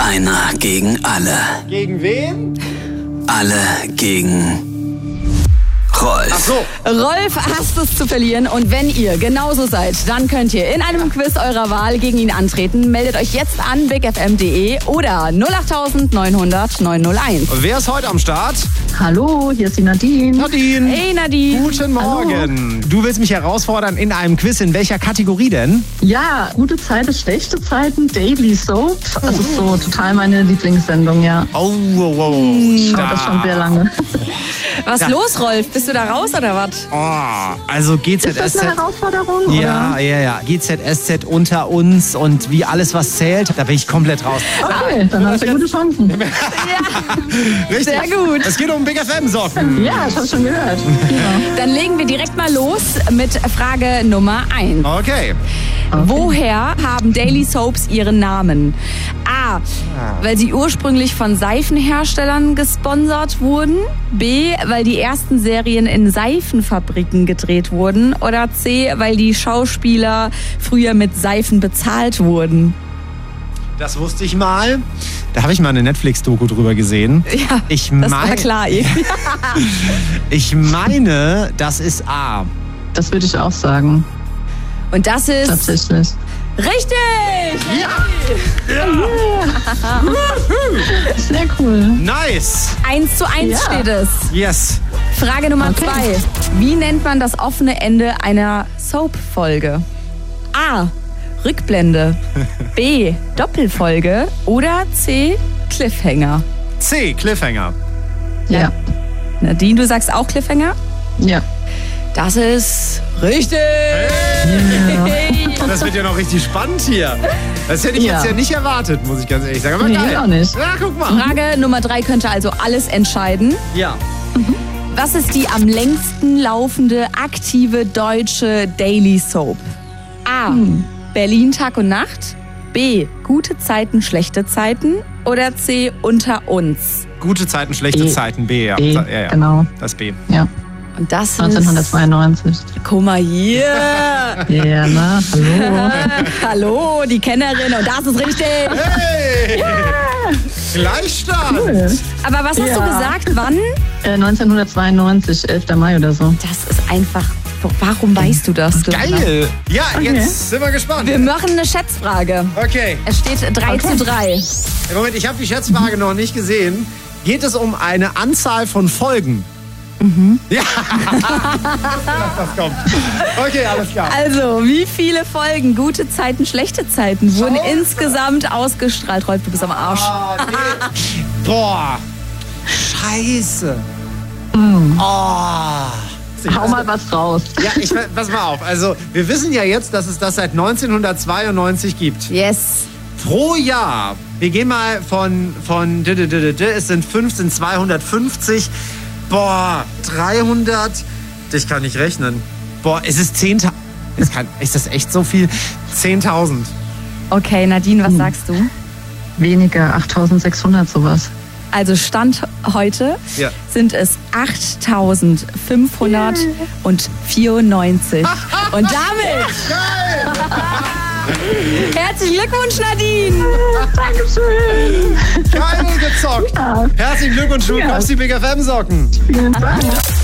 Einer gegen alle. Gegen wen? Alle gegen Rolf. Ach so. Rolf hasst es zu verlieren und wenn ihr genauso seid, dann könnt ihr in einem Quiz eurer Wahl gegen ihn antreten. Meldet euch jetzt an bigfm.de oder 08900 901. Und wer ist heute am Start? Hallo, hier ist die Nadine. Nadine. Hey Nadine. Guten Morgen. Du willst mich herausfordern in einem Quiz. In welcher Kategorie denn? Ja, gute Zeiten, schlechte Zeiten, Daily Soap. Das ist so total meine Lieblingssendung, ja. Oh, Ich schaue das schon sehr lange. Was ist los, Rolf? Bist du da raus oder was? Oh, also Ist das GZSZ. eine Herausforderung? Ja. GZSZ unter uns und wie alles, was zählt, da bin ich komplett raus. Oder? Okay, dann hast du gute Chancen. Richtig. Sehr gut. Es geht um Big FM-Socken. Ja, ich hab's schon gehört. Ja. Dann legen wir direkt mal los mit Frage Nummer 1. Okay. Woher haben Daily Soaps ihren Namen? A. Weil sie ursprünglich von Seifenherstellern gesponsert wurden. B. Weil die ersten Serien in Seifenfabriken gedreht wurden. Oder C. Weil die Schauspieler früher mit Seifen bezahlt wurden. Das wusste ich mal. Da habe ich mal eine Netflix-Doku drüber gesehen. Ja, das war klar. Ich meine, das ist A. Das würde ich auch sagen. Und das ist Tatsächlich. richtig! Sehr cool. Nice. 1:1 Ja. steht es. Yes. Frage Nummer Okay. 2. Wie nennt man das offene Ende einer Soap-Folge? A. Rückblende. B. Doppelfolge. Oder C. Cliffhanger. C. Cliffhanger. Ja. Nadine, du sagst auch Cliffhanger? Ja. Das ist richtig! Das wird ja noch richtig spannend hier. Das hätte ich Ja. jetzt ja nicht erwartet, muss ich ganz ehrlich sagen. Aber Nee, geil. auch nicht. Ja, guck mal. Frage Nummer 3 könnte also alles entscheiden. Ja. Was ist die am längsten laufende aktive deutsche Daily Soap? A. Berlin Tag und Nacht. B. Gute Zeiten, schlechte Zeiten. Oder C. Unter uns. Gute Zeiten, schlechte B. Zeiten. B, ja. B, Ja. genau. Das B. Ja. Und das ist... 1992. Guck mal hier. Ja, na, hallo. Hallo, die Kennerin. Und das ist richtig. Hey! Gleichstand! Cool. Aber was hast Ja. du gesagt? Wann? 1992, 11. Mai oder so. Das ist einfach... Warum weißt du das? Geil! Ja, jetzt sind wir gespannt. Wir machen eine Schätzfrage. Okay. Es steht 3:3. Moment, ich habe die Schätzfrage noch nicht gesehen. Geht es um eine Anzahl von Folgen? Ja. Das kommt. Okay, alles klar. Also, wie viele Folgen Gute Zeiten, schlechte Zeiten wurden insgesamt ausgestrahlt? Rolf, du bist am Arsch. Nee. Boah. Scheiße. Oh. Hau mal was raus. Ja, pass mal auf. Also, wir wissen ja jetzt, dass es das seit 1992 gibt. Yes. Pro Jahr, wir gehen mal von es sind 250. Boah, 300. Ich kann nicht rechnen. Boah, es ist 10.000. Ist das echt so viel? 10.000. Okay, Nadine, was sagst du? Weniger, 8600 sowas. Also Stand heute Ja. sind es 8.594. Und damit herzlichen Glückwunsch, Nadine! Dankeschön. Geil gezockt. Herzlichen Glückwunsch, du bekommst die Big FM Socken. Vielen Dank.